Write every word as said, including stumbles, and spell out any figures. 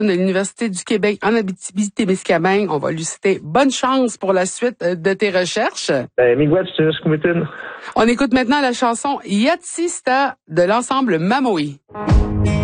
de l'Université du Québec en Abitibi-Témiscamingue. On va lui citer bonne chance pour la suite de tes recherches. Ben, miigwech, tu skumitin. On écoute maintenant la chanson Yatsista de l'ensemble Mamoï.